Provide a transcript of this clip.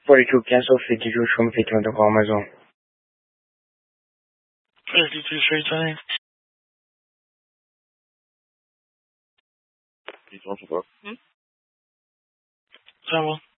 42, cancel 52, show me 51 to call my zone. 52 straight time. Time one.